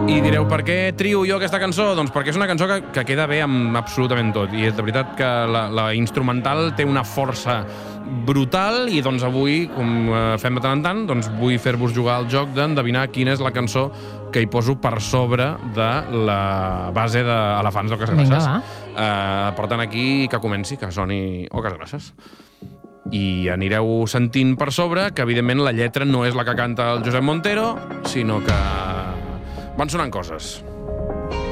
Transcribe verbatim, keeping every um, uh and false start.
I direu, per què trio jo aquesta cançó? Doncs perquè és una cançó que, que queda bé amb absolutament tot. I és de veritat que la, la instrumental té una força brutal i doncs avui, com fem de tant en tant, doncs vull fer-vos jugar al joc d'endevinar quina és la cançó que hi poso per sobre de la base d'Elefants o Casagrasses. Uh, per tant, aquí que comenci, que soni o Casagrasses. I anireu sentint per sobre que, evidentment, la lletra no és la que canta el Josep Montero, sinó que van sonant coses.